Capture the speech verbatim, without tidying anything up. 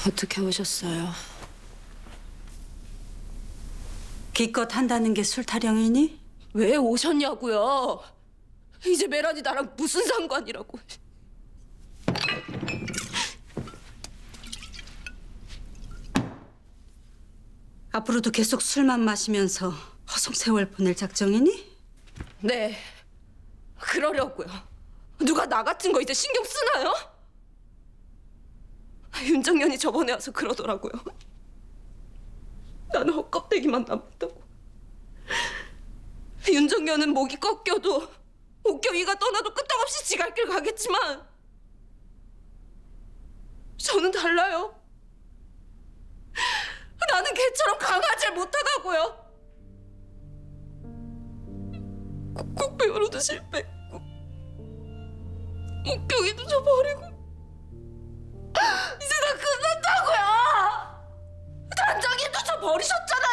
어떻게 오셨어요? 기껏 한다는 게 술 타령이니? 왜 오셨냐고요? 이제 메란이 나랑 무슨 상관이라고. 앞으로도 계속 술만 마시면서 허송세월 보낼 작정이니? 네, 그러려고요. 누가 나 같은 거 이제 신경 쓰나요? 윤정연이 저번에 와서 그러더라고요. 나는 헛껍데기만 남았다고. 윤정연은 목이 꺾여도 옥경이가 떠나도 끄떡없이 지 갈 길 가겠지만 저는 달라요. 나는 걔처럼 강하지 못하다고요. 국국 배우로도 실패했고 옥경이도 저 버리고 이제 나 끝났다고요. 단장님도 저 버리셨잖아요.